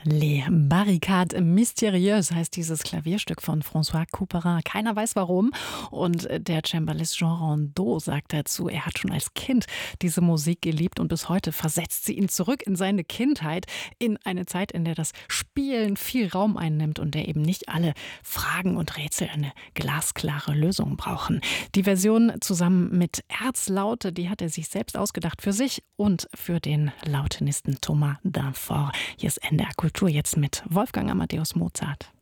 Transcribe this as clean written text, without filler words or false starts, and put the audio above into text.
Les Barricades Mystérieuses heißt dieses Klavierstück von François Couperin. Keiner weiß warum. Und der Cembalist Jean Rondeau sagt dazu, er hat schon als Kind diese Musik geliebt und bis heute versetzt sie ihn zurück in seine Kindheit, in eine Zeit, in der das Spielen viel Raum einnimmt und der eben nicht alle Fragen und Rätsel eine glasklare Lösung brauchen. Die Version zusammen mit Erzlaute, die hat er sich selbst ausgedacht für sich und für den Lautenisten Thomas Dinfort. Hier ist NDR Kultur jetzt mit Wolfgang Amadeus Mozart.